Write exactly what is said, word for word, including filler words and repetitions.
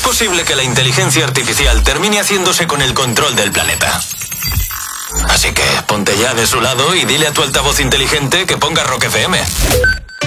posible que la inteligencia artificial termine haciéndose con el control del planeta. Así que ponte ya de su lado y dile a tu altavoz inteligente que ponga Rock F M.